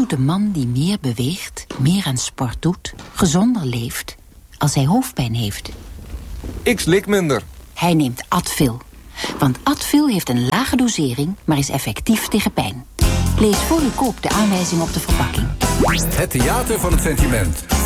doet een man die meer beweegt, meer aan sport doet, gezonder leeft, als hij hoofdpijn heeft? Ik slik minder. Hij neemt Advil. Want Advil heeft een lage dosering, maar is effectief tegen pijn. Lees voor u koopt de aanwijzing op de verpakking. Het theater van het sentiment.